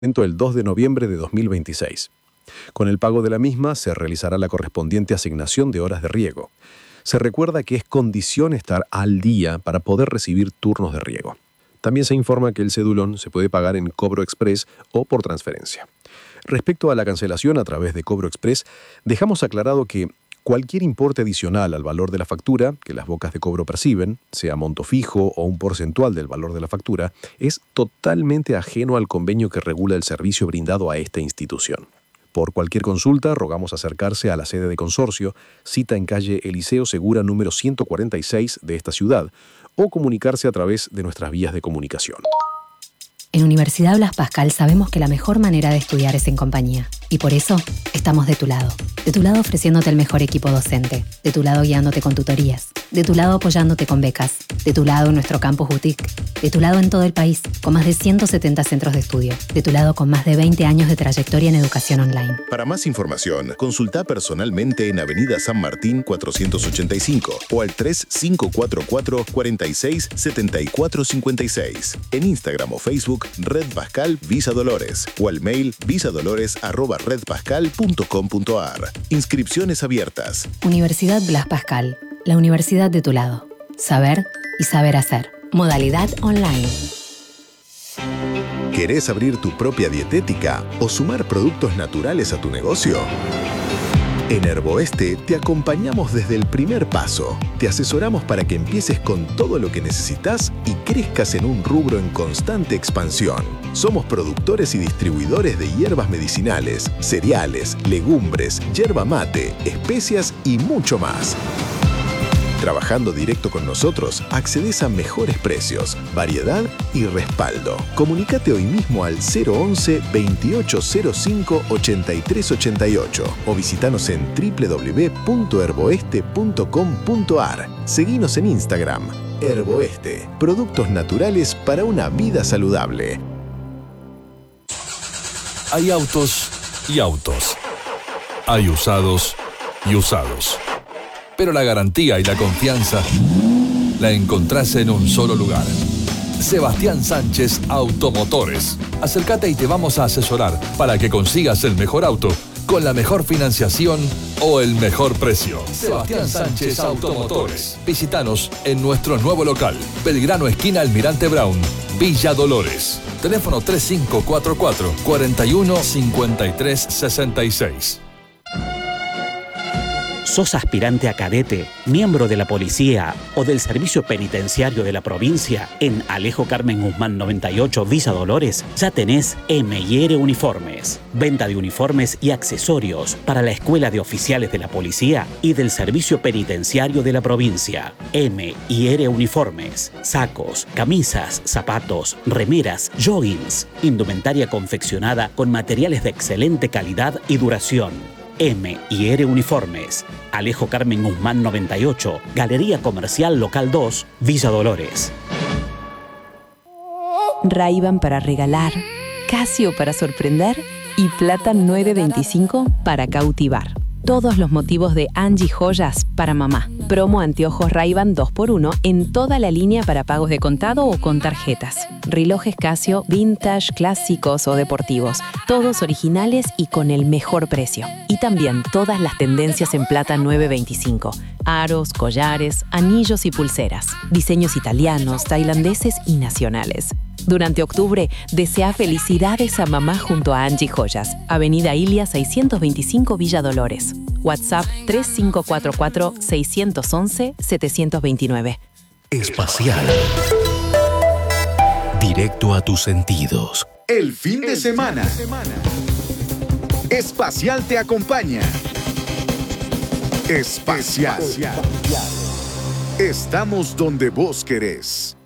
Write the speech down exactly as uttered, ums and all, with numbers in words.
el dos de noviembre de dos mil veintiséis. Con el pago de la misma se realizará la correspondiente asignación de horas de riego. Se recuerda que es condición estar al día para poder recibir turnos de riego. También se informa que el cedulón se puede pagar en Cobro Express o por transferencia. Respecto a la cancelación a través de Cobro Express, dejamos aclarado que cualquier importe adicional al valor de la factura que las bocas de cobro perciben, sea monto fijo o un porcentual del valor de la factura, es totalmente ajeno al convenio que regula el servicio brindado a esta institución. Por cualquier consulta, rogamos acercarse a la sede de consorcio, cita en calle Eliseo Segura número ciento cuarenta y seis de esta ciudad, o comunicarse a través de nuestras vías de comunicación. En Universidad Blas Pascal sabemos que la mejor manera de estudiar es en compañía. Y por eso estamos de tu lado. De tu lado ofreciéndote el mejor equipo docente. De tu lado guiándote con tutorías. De tu lado apoyándote con becas. De tu lado en nuestro campus boutique. De tu lado en todo el país, con más de ciento setenta centros de estudio. De tu lado con más de veinte años de trayectoria en educación online. Para más información, consulta personalmente en Avenida San Martín cuatrocientos ochenta y cinco o al tres cinco cuatro cuatro, cuatro seis, siete cuatro cinco seis. En Instagram o Facebook, Red Pascal Visa Dolores o al mail visadolores arroba redpascal punto com punto ar. Inscripciones abiertas. Universidad Blas Pascal, la universidad de tu lado. Saber y saber hacer. Modalidad online. ¿Querés abrir tu propia dietética o sumar productos naturales a tu negocio? En Herboeste te acompañamos desde el primer paso. Te asesoramos para que empieces con todo lo que necesitas y crezcas en un rubro en constante expansión. Somos productores y distribuidores de hierbas medicinales, cereales, legumbres, yerba mate, especias y mucho más. Trabajando directo con nosotros, accedes a mejores precios, variedad y respaldo. Comunícate hoy mismo al cero once, veintiocho cero cinco, ochenta y tres ochenta y ocho o visitanos en doble u doble u doble u punto herboeste punto com punto ar. Seguinos en Instagram. Herboeste, productos naturales para una vida saludable. Hay autos y autos. Hay usados y usados. Pero la garantía y la confianza la encontrás en un solo lugar. Sebastián Sánchez Automotores. Acércate y te vamos a asesorar para que consigas el mejor auto con la mejor financiación o el mejor precio. Sebastián Sánchez Automotores. Visítanos en nuestro nuevo local, Belgrano esquina Almirante Brown, Villa Dolores. Teléfono tres cinco cuatro cuatro, cuatro uno, cinco tres seis seis. ¿Sos aspirante a cadete, miembro de la policía o del servicio penitenciario de la provincia? En Alejo Carmen Guzmán noventa y ocho, Villa Dolores, ya tenés M y R Uniformes. Venta de uniformes y accesorios para la Escuela de Oficiales de la Policía y del Servicio Penitenciario de la provincia. M y R Uniformes. Sacos, camisas, zapatos, remeras, joggings. Indumentaria confeccionada con materiales de excelente calidad y duración. M y R Uniformes. Alejo Carmen Guzmán noventa y ocho, Galería Comercial Local dos, Villa Dolores. Ray-Ban para regalar, Casio para sorprender y Plata nueve veinticinco para cautivar. Todos los motivos de Angie Joyas para mamá. Promo anteojos Ray-Ban dos por uno en toda la línea para pagos de contado o con tarjetas. Relojes Casio, vintage, clásicos o deportivos. Todos originales y con el mejor precio. Y también todas las tendencias en Plata nueve veinticinco. Aros, collares, anillos y pulseras. Diseños italianos, tailandeses y nacionales. Durante octubre, desea felicidades a mamá junto a Angie Joyas. Avenida Ilia seiscientos veinticinco, Villa Dolores. WhatsApp tres cinco cuatro cuatro, seis uno uno, siete dos nueve. Espacial. Directo a tus sentidos. El fin de semana. Espacial te acompaña. Espacial. Estamos donde vos querés.